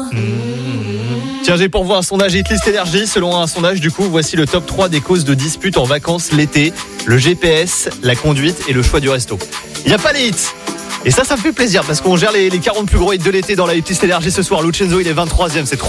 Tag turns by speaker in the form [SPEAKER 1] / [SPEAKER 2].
[SPEAKER 1] Tiens, j'ai pour vous un sondage Hitlist Énergie. Selon un sondage, du coup, voici le top 3 des causes de disputes en vacances l'été. Le GPS, la conduite et le choix du resto. Il n'y a pas les hits. Et ça me fait plaisir parce qu'on gère les 40 plus gros hits de l'été dans la Hitlist Énergie ce soir. Lucenzo, il est 23e, c'est trop.